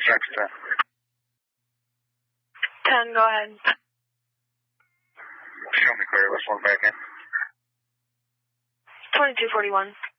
Check 10. 10, go ahead. Show me clear, let's one back in. 2241.